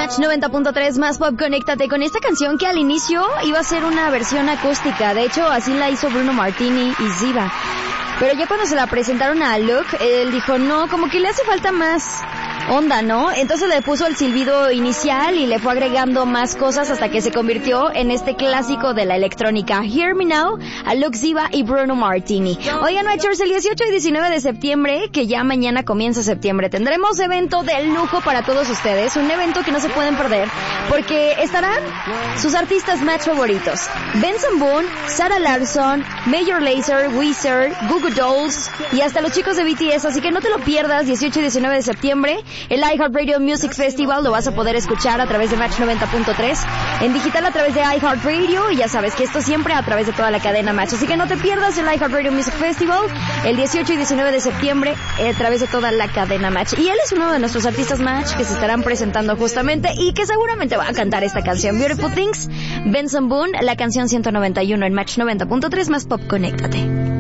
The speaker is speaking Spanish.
Match 90.3 más pop, conéctate con esta canción que al inicio iba a ser una versión acústica. De hecho, así la hizo Bruno Martini y Ziva. Pero ya cuando se la presentaron a Luke, él dijo, no, como que le hace falta más onda, ¿no? Entonces le puso el silbido inicial y le fue agregando más cosas hasta que se convirtió en este clásico de la electrónica. Hear Me Now, a Luke Ziva y Bruno Martini. Oigan, Matchers, el 18 y 19 de septiembre, que ya mañana comienza septiembre, tendremos evento de lujo para todos ustedes, un evento que no se pueden perder, porque estarán sus artistas match favoritos: Benson Boone, Sarah Larsson, Major Lazer, Weezer, Goo Goo Dolls y hasta los chicos de BTS, así que no te lo pierdas. 18 y 19 de septiembre, el iHeartRadio Music Festival lo vas a poder escuchar a través de Match 90.3, en digital a través de iHeartRadio, y ya sabes que esto siempre a través de toda la cadena Match, así que no te pierdas el iHeartRadio Music Festival el 18 y 19 de septiembre a través de toda la cadena Match. Y él es uno de nuestros artistas Match que se estarán presentando justamente y que seguramente va a cantar esta canción, Beautiful Things, Benson Boone, la canción 191 en Match 90.3 más pop, conéctate.